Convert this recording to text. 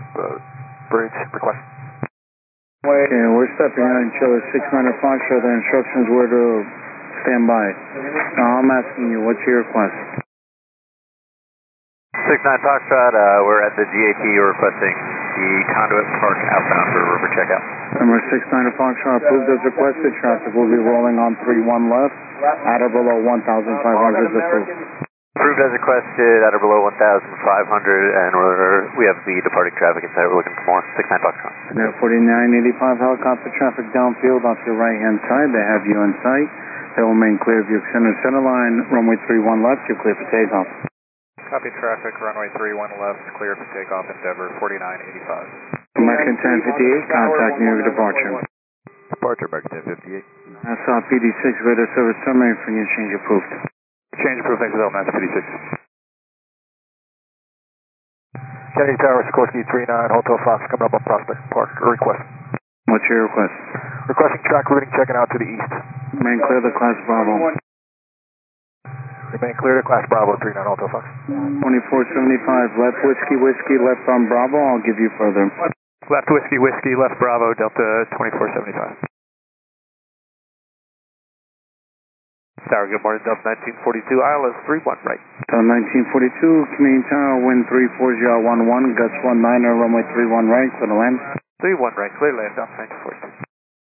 bridge request. Okay, we're stepping out in Chiller 600 Foxtrot. The instructions were to stand by. Now I'm asking you, what's your request? 69 Foxtrot, we're at the GAT. You're requesting the conduit park outbound for river checkout. Number 69 Foxtrot, approved as requested. Traffic will be rolling on 31 left at or below 1,500 is approved. Approved as requested at or below 1,500, and we have the departing traffic inside. We're looking for more. 69 Foxtrot. There 4985 helicopter traffic downfield off your right hand side. They have you in sight. They will remain clear of your center line. Runway 31 left, you're clear for takeoff. Copy traffic, runway 31 left, clear for takeoff, Endeavor 4985. American 1058, contact New York departure. Departure, American 1058. Nassau PD6, radar service terminated for you, change approved. Change approved, thanks for that, Nassau PD6. Kennedy Tower, Sikorsky 39, Hotel Fox, coming up on Prospect Park, request. What's your request? Requesting track routing, checking out to the east. Remain clear to class Bravo. Remain clear to class Bravo 39, Hotel Fox. 2475, left whiskey, left on Bravo, I'll give you further. Left whiskey, left Bravo, Delta 2475. Tower, good morning, Delta 1942, ILS 31 right. Delta 1942, Canadian Tower, wind 34011, guts 19, runway 31 right, clear to land. 31 right, clear land, Delta 1942.